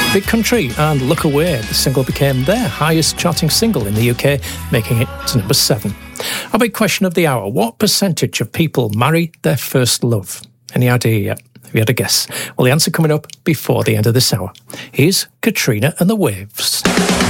Big Country and Look Away. The single became their highest charting single in the UK, making it to number 7. Our big question of the hour: what percentage of people marry their first love? Any idea yet? Have you had a guess? Well, the answer coming up before the end of this hour. Here's Katrina and the Waves.